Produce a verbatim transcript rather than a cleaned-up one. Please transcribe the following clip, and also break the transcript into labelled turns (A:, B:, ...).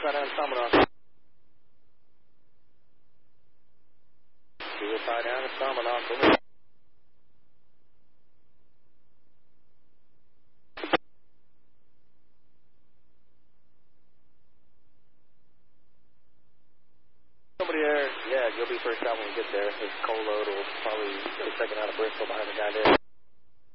A: Try down Commandant. Two will tie down to Commandant. Go ahead. Somebody there, yeah, you'll be first out when you get there. His coal load will probably be taken out of Bristol behind the guy there.